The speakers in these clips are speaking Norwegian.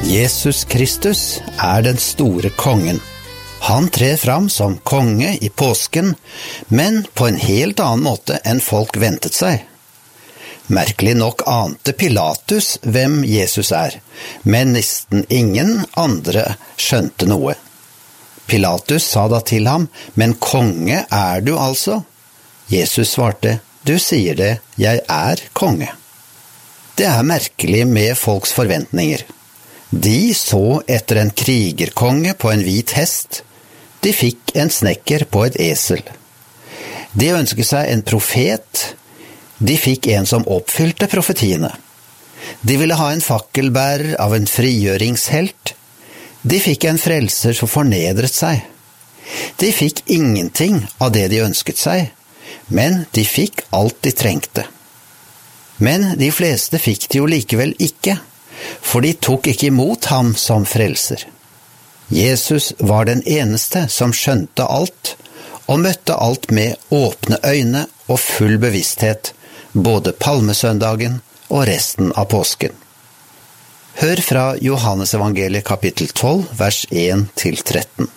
Jesus Kristus den store kongen. Han trer fram som konge i påsken, men på en helt annen måte enn folk ventet seg. Merkelig nok ante Pilatus hvem Jesus men nesten ingen andre skjønte noe. Pilatus sa da til ham, men konge du altså? Jesus svarte, du sier det, jeg konge. Det merkelig med folks forventninger. De så etter en krigerkonge på en hvit hest. De fikk en snekker på et esel. De ønsket seg en profet. De fikk en som oppfylte profetiene. De ville ha en fakkelbærer av en frigjøringshelt. De fikk en frelser som fornedret seg. De fikk ingenting av det de ønsket seg, men de fikk alt de trengte. Men de fleste fikk det jo likevel ikke, for de tok ikke imot ham som frelser. Jesus var den eneste som skjønte alt, og møtte alt med åpne øyne og full bevissthet, både palmesøndagen og resten av påsken. Hør fra Johannes evangeliet kapittel 12, vers 1-13.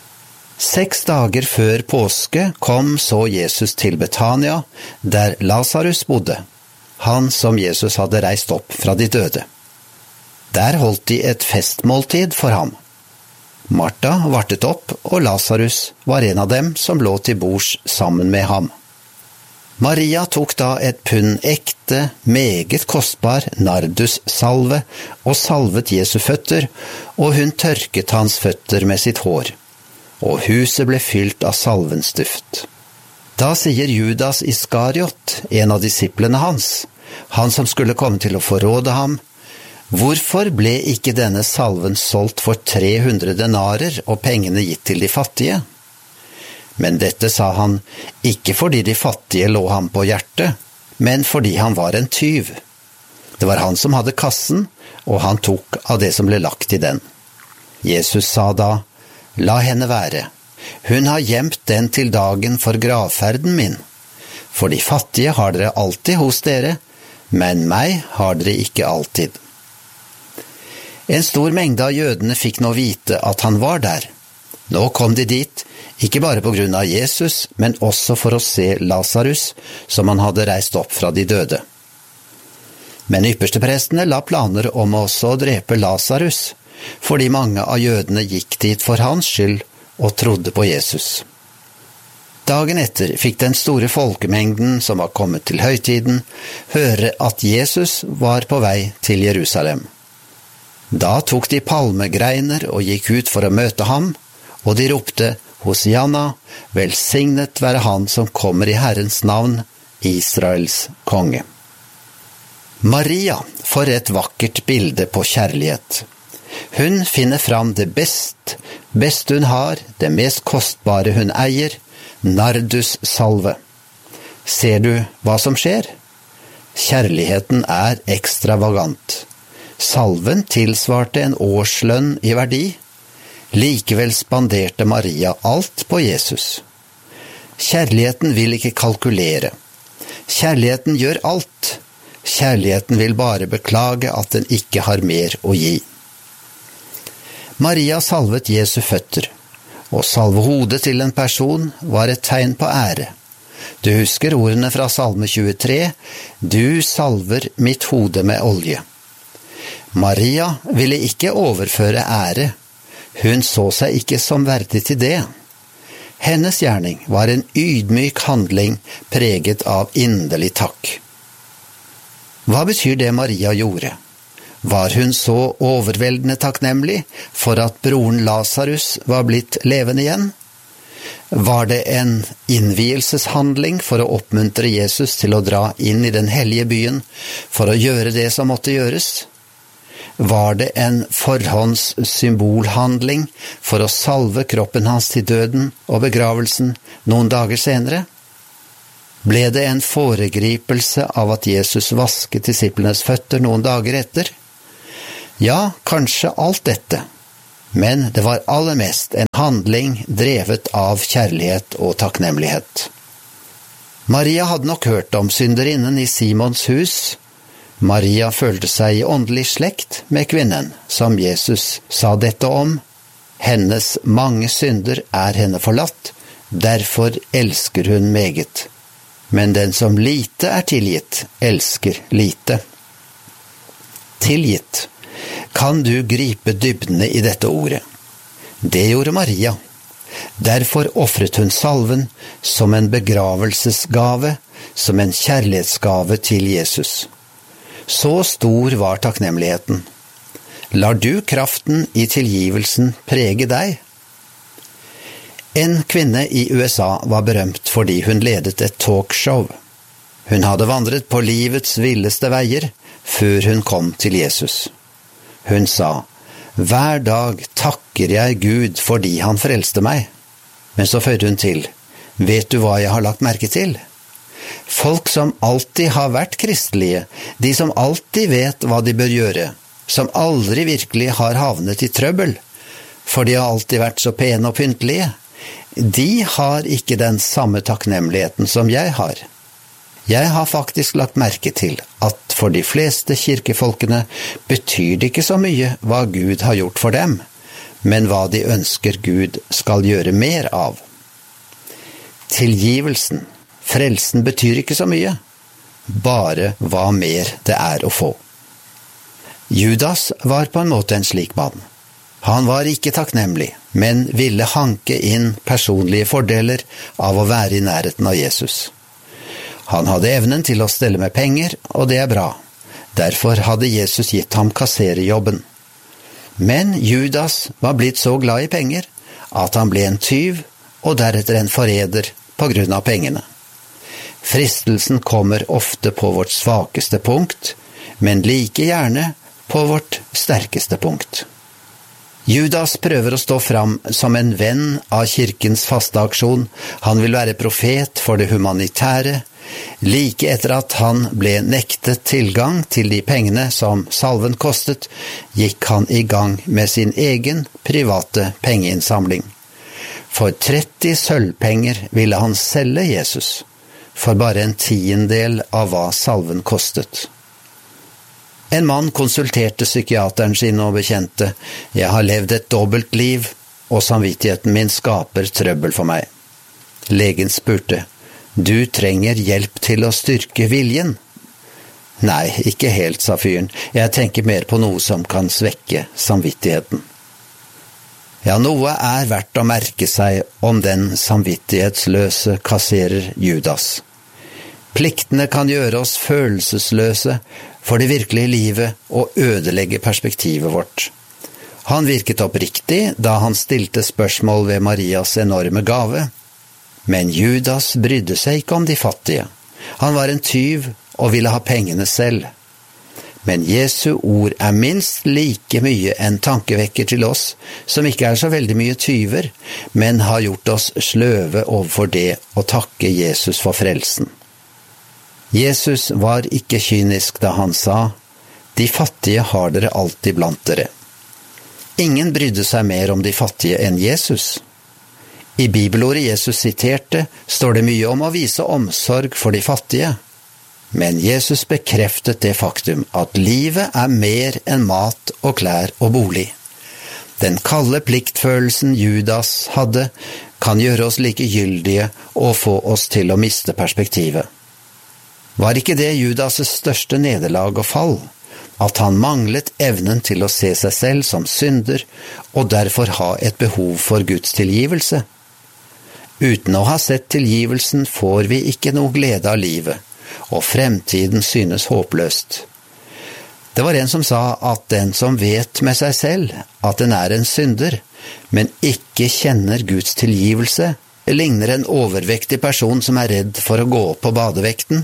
6 dager før påske kom så Jesus til Betania, der Lazarus bodde, han som Jesus hadde reist opp fra de døde. Der holdt de et festmåltid for ham. Martha vartet opp, og Lazarus var en av dem som lå til bords sammen med ham. Maria tok da et pund ekte, meget kostbar nardussalve og salvet Jesu føtter, og hun tørket hans føtter med sitt hår. Og huset ble fylt av salvens duft. Da sier Judas Iskariot, en av disiplene hans, han som skulle komme til å forråde ham, hvorfor ble ikke denne salven solgt for 300 denarer og pengene gitt til de fattige? Men dette sa han ikke fordi de fattige lå ham på hjertet, men fordi han var en tyv. Det var han som hadde kassen, og han tok av det som ble lagt i den. Jesus sa da, la henne være. Hun har gjemt den til dagen for gravferden min. For de fattige har dere alltid hos dere, men meg har dere ikke alltid. En stor mengde av jødene fikk nå vite at han var der. Nå kom de dit, ikke bare på grunn av Jesus, men også for å se Lazarus, som han hadde reist opp fra de døde. Men yppersteprestene la planer om også å drepe Lazarus, fordi mange av jødene gikk dit for hans skyld og trodde på Jesus. Dagen etter fikk den store folkemengden som var kommet til høytiden, høre at Jesus var på vei til Jerusalem. Da tok de palmegreiner og gikk ut for å møte ham, og de ropte, Hosianna, velsignet være han som kommer i Herrens navn, Israels konge. Maria får et vakkert bilde på kjærlighet. Hun finner fram det beste hun har, det mest kostbare hun eier, nardussalve. Ser du hva som skjer? Kjærligheten ekstravagant. Salven tilsvarte en årslønn i verdi. Likevel spanderte Maria alt på Jesus. Kjærligheten vil ikke kalkulere. Kjærligheten gjør alt. Kjærligheten vil bare beklage at den ikke har mer å gi. Maria salvet Jesu føtter. Å salve hodet til en person var et tegn på ære. Du husker ordene fra Salme 23, «Du salver mitt hode med olje». Maria ville ikke overføre ære. Hun så seg ikke som verdig til det. Hennes gjerning var en ydmyk handling preget av inderlig takk. Hva betyr det Maria gjorde? Var hun så overveldende takknemlig for at broren Lazarus var blitt levende igjen? Var det en innvielseshandling for å oppmuntre Jesus til å dra inn i den hellige byen for å gjøre det som måtte gjøres? Var det en forhåndssymbolhandling for å salve kroppen hans til døden og begravelsen noen dager senere? Ble det en foregripelse av at Jesus vasket disiplenes føtter noen dager etter? Ja, kanskje alt dette, men det var aller mest en handling drevet av kjærlighet og takknemlighet. Maria hadde nok hørt om synderinnen i Simons hus. Maria følte seg i åndelig slekt med kvinnen som Jesus sa dette om. Hennes mange synder henne forlatt, derfor elsker hun meget. Men den som lite tilgitt, elsker lite. Tilgitt. Kan du gripe dybdene i dette ordet? Det gjorde Maria. Derfor offret hun salven som en begravelsesgave, som en kjærlighetsgave til Jesus. Så stor var takknemligheten. Lar du kraften i tilgivelsen prege deg? En kvinne i USA var berømt fordi hun ledet et talkshow. Hun hadde vandret på livets villeste veier før hun kom til Jesus. Hun sa, «Hver dag takker jeg Gud fordi han frelste meg.» Men så føyde hun til, «Vet du hva jeg har lagt merke til? Folk som alltid har vært kristelige, de som alltid vet hva de bør gjøre, som aldri virkelig har havnet i trøbbel, for de har alltid vært så pene og pyntelige, de har ikke den samme takknemligheten som jeg har. Jeg har faktisk lagt merke til at for de fleste kirkefolkene betyr det ikke så mye hva Gud har gjort for dem, men hva de ønsker Gud skal gjøre mer av. Tilgivelsen, frelsen betyr ikke så mye, bare hva mer det å få. Judas var på en måte en slik mann. Han var ikke takknemlig, men ville hanke inn personlige fordeler av å være i nærheten av Jesus. Han hadde evnen til å stelle med penger, og det bra. Derfor hadde Jesus gitt ham kassererjobben. Men Judas var blitt så glad i penger at han ble en tyv og deretter en forræder på grunn av pengene. Fristelsen kommer ofte på vårt svakeste punkt, men like gjerne på vårt sterkeste punkt. Judas prøver å stå fram som en venn av kirkens faste aksjon. Han vil være profet for det humanitære. Like etter at han ble nektet tilgang til de pengene som salven kostet, gikk han i gang med sin egen private pengeinnsamling. For 30 sølvpenger ville han selge Jesus, for bare en 10-del av hva salven kostet. En mann konsulterte psykiateren sin og bekjente, «Jeg har levd et dobbelt liv, og samvittigheten min skaper trøbbel for meg.» Legen spurte, «Du trenger hjelp til å styrke viljen?» «Nei, ikke helt», sa fyren. «Jeg tenker mer på noe som kan svekke samvittigheten.» Ja, noe verdt å merke seg om den samvittighetsløse kasserer Judas. Pliktene kan gjøre oss følelsesløse for det virkelige livet og ødelegge perspektivet vårt. Han virket oppriktig da han stilte spørsmål ved Marias enorme gave. Men Judas brydde seg ikke om de fattige. Han var en tyv og ville ha pengene selv. Men Jesu ord minst like mye en tankevekker til oss, som ikke så veldig mye tyver, men har gjort oss sløve overfor det å takke Jesus for frelsen. Jesus var ikke kynisk da han sa, «De fattige har dere alltid blant dere.» Ingen brydde seg mer om de fattige enn Jesus. I bibelordet Jesus siterte står det mye om å vise omsorg for de fattige. Men Jesus bekreftet det faktum at livet mer enn mat og klær og bolig. Den kalde pliktfølelsen Judas hadde kan gjøre oss likegyldige og få oss til å miste perspektivet. Var ikke det Judas' største nederlag og fall, at han manglet evnen til å se seg selv som synder og derfor ha et behov for Guds tilgivelse? Uten å ha sett tilgivelsen får vi ikke noe glede av livet, og fremtiden synes håpløst. Det var en som sa at den som vet med seg selv at den en synder, men ikke kjenner Guds tilgivelse, ligner en overvektig person som redd for å gå opp på badevekten.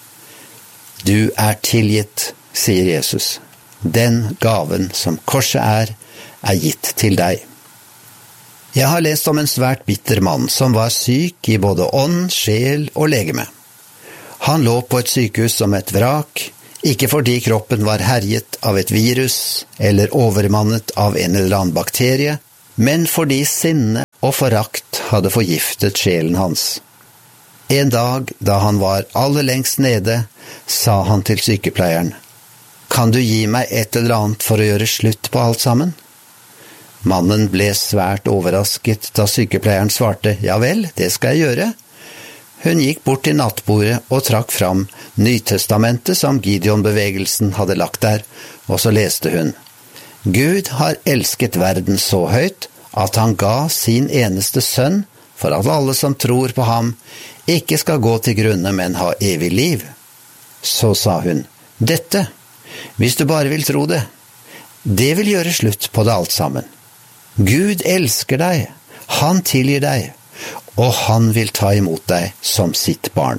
Du tilgitt, sier Jesus. Den gaven som korset gitt til deg. Jeg har lest om en svært bitter mann som var syk i både ånd, sjel og legeme. Han lå på et sykehus som et vrak, ikke fordi kroppen var herjet av et virus eller overmannet av en eller annen bakterie, men fordi sinne og forakt hadde forgiftet sjelen hans. En dag, da han var aller lengst nede, sa han til sykepleieren, kan du gi meg et eller annet for å gjøre slutt på alt sammen? Mannen ble svært overrasket da sykepleieren svarte, ja vel, det skal jeg gjøre. Hun gikk bort til nattbordet og trakk fram Nytestamentet som Gideon-bevegelsen hadde lagt der, og så leste hun. Gud har elsket verden så høyt at han ga sin eneste sønn for at alle som tror på ham ikke skal gå til grunne, men ha evig liv. Så sa hun, dette, hvis du bare vil tro det, det vil gjøre slutt på det alt sammen. Gud elsker deg, han tilgir deg, og han vil ta imot deg som sitt barn.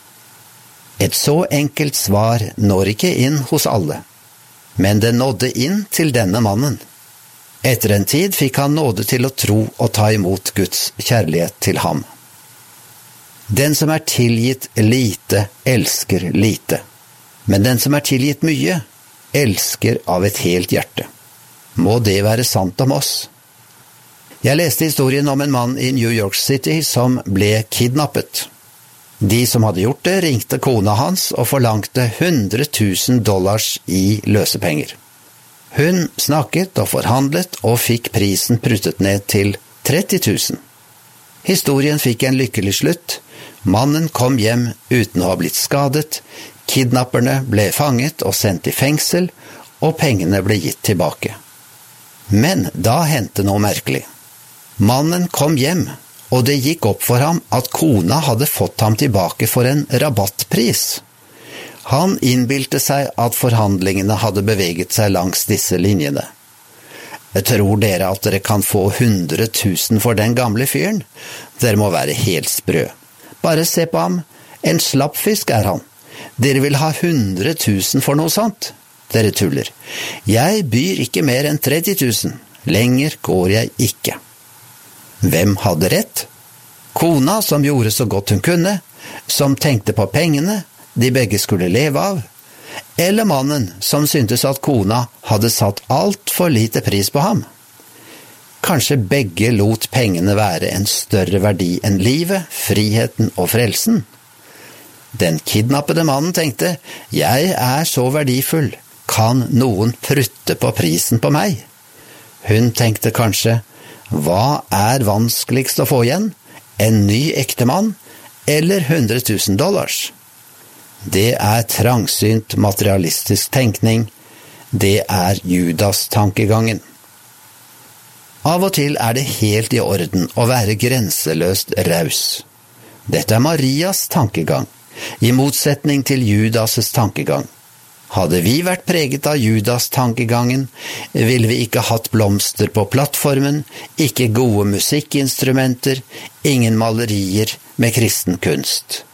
Et så enkelt svar når ikke inn hos alle, men det nådde inn til denne mannen. Etter en tid fikk han nåde til å tro og ta imot Guds kjærlighet til ham. Den som er tilgitt lite, elsker lite. Men den som er tilgitt mye, elsker av et helt hjerte. Må det være sant om oss? Jeg leste historien om en mann i New York City som ble kidnappet. De som hadde gjort det, ringte kona hans og forlangte $100,000 i løsepenger. Hun snakket og forhandlet og fikk prisen pruttet ned til 30,000. Historien fikk en lykkelig slutt. Mannen kom hjem uten å ha blitt skadet, kidnapperne ble fanget og sendt i fengsel, og pengene ble gitt tilbake. Men da hendte noe merkelig. Mannen kom hjem, og det gikk opp for ham at kona hadde fått ham tilbake for en rabattpris. Han innbilte seg at forhandlingene hadde beveget seg langs disse linjene. Tror dere at dere kan få 100,000 for den gamle fyren? Dere må være helt sprø. Bare se på ham, en slappfisk er han. Dere vil ha 100,000 for noe sånt? Dere tuller. Jeg byr ikke mer enn 30,000. Lenger går jeg ikke. Hvem hadde rett? Kona som gjorde så godt hun kunne, som tenkte på pengene de begge skulle leve av, eller mannen som syntes at kona hadde satt alt for lite pris på ham? Kanskje begge lot pengene være en større verdi enn livet, friheten og frelsen? Den kidnappede mannen tenkte, jeg er så verdifull, kan noen prutte på prisen på meg? Hun tenkte kanskje, hva er vanskeligst å få igjen? En ny ektemann eller $100,000? Det er trangsynt materialistisk tenkning. Det er Judas-tankegangen. Av og til er det helt i orden å være grenseløst raus. Dette er Marias tankegang, i motsetning til Judas' tankegang. Hadde vi vært preget av Judas-tankegangen, ville vi ikke hatt blomster på plattformen, ikke gode musikkinstrumenter, ingen malerier med kristen kunst.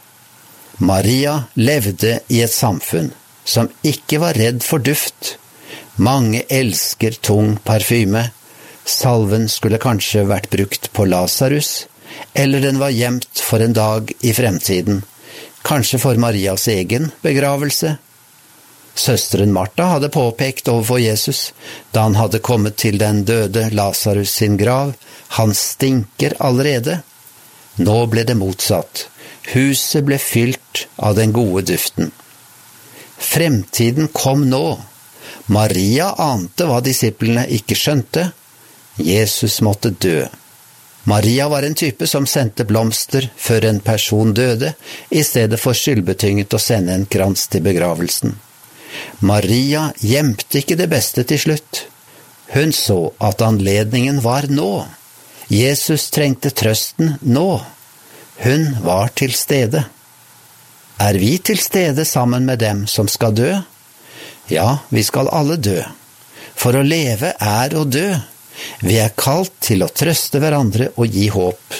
Maria levde i et samfunn som ikke var redd for duft. Mange elsker tung parfyme. Salven skulle kanskje vært brukt på Lazarus, eller den var gjemt for en dag i fremtiden, kanskje for Marias egen begravelse. Søsteren Martha hadde påpekt overfor Jesus, da han hadde kommet til den døde Lazarus sin grav, han stinker allerede. Nå ble det motsatt. Huset ble fylt av den gode duften. Fremtiden kom nå. Maria ante hva disiplene ikke skjønte. Jesus måtte dø. Maria var en type som sendte blomster før en person døde, i stedet for skyldbetynget å sende en krans til begravelsen. Maria gjemte ikke det beste til slutt. Hun så at anledningen var nå. Jesus trengte trøsten nå. Hun var til stede. Er vi til stede sammen med dem som skal dø? Ja, vi skal alle dø. For å leve er å dø. Vi er kalt til å trøste hverandre og gi håp.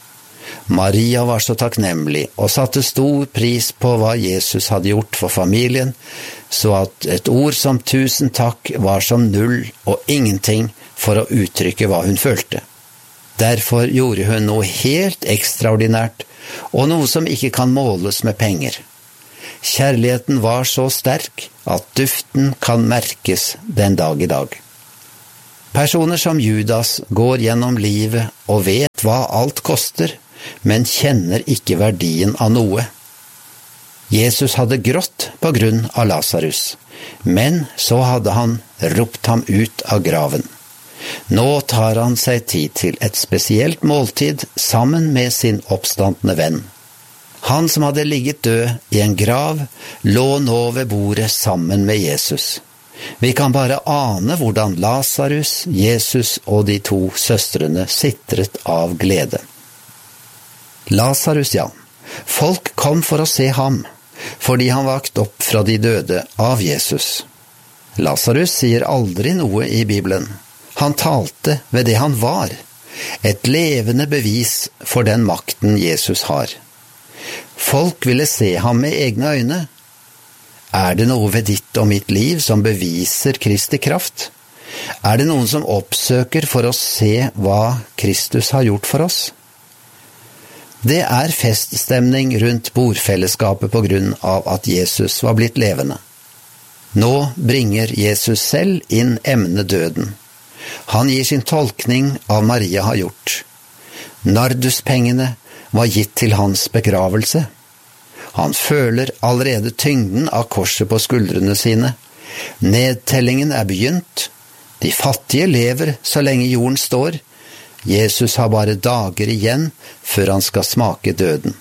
Maria var så takknemlig og satte stor pris på hva Jesus hadde gjort for familien, så at et ord som 1000 takk var som null og ingenting for å uttrykke hva hun følte. Derfor gjorde hun noe helt ekstraordinært, og noe som ikke kan måles med penger. Kjærligheten var så sterk at duften kan merkes den dag i dag. Personer som Judas går gjennom livet og vet hva alt koster, men kjenner ikke verdien av noe. Jesus hadde grått på grunn av Lazarus, men så hadde han ropt ham ut av graven. Nå tar han seg tid til et spesielt måltid sammen med sin oppstandne venn. Han som hadde ligget død i en grav, lå nå ved bordet sammen med Jesus. Vi kan bare ane hvordan Lazarus, Jesus og de 2 søstrene sitret av glede. Lazarus, ja. Folk kom for å se ham, fordi han vakt opp fra de døde av Jesus. Lazarus sier aldri noe i Bibelen. Han talte ved det han var, et levende bevis for den makten Jesus har. Folk ville se ham med egne øyne. Er det noe ved ditt og mitt liv som beviser Kristi kraft? Er det noen som oppsøker for å se hva Kristus har gjort for oss? Det er feststemning rundt bordfellesskapet på grunn av at Jesus var blitt levende. Nå bringer Jesus selv inn emnet døden. Han gir sin tolkning av Maria har gjort. Narduspengene var gitt til hans begravelse. Han føler allerede tyngden av korset på skuldrene sine. Nedtellingen er begynt. De fattige lever så lenge jorden står. Jesus har bare dager igjen før han skal smake døden.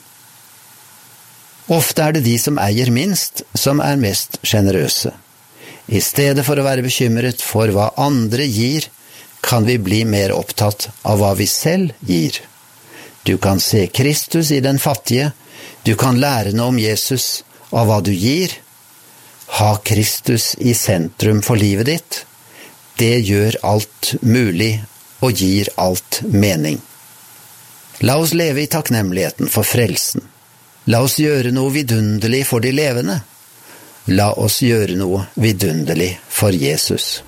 Ofte er det de som eier minst, som er mest generøse. I stedet for å være bekymret for hva andre gir, kan vi bli mer opptatt av hva vi selv gir. Du kan se Kristus i den fattige, du kan lære noe om Jesus av hva du gir. Ha Kristus i sentrum for livet ditt. Det gjør alt mulig og gir alt mening. La oss leve i takknemligheten for frelsen. La oss gjøre noe vidunderlig for de levende. La oss gjøre noe vidunderlig for Jesus.